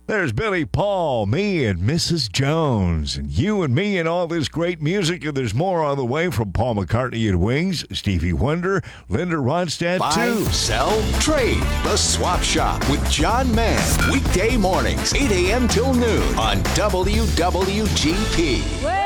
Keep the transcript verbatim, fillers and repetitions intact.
There's Billy Paul, me, and Missus Jones, and you and me and all this great music, and there's more on the way from Paul McCartney and Wings, Stevie Wonder, Linda Ronstadt, Buy, too. sell, trade. The Swap Shop with John Mann. Weekday mornings, eight a.m. till noon on W W G P.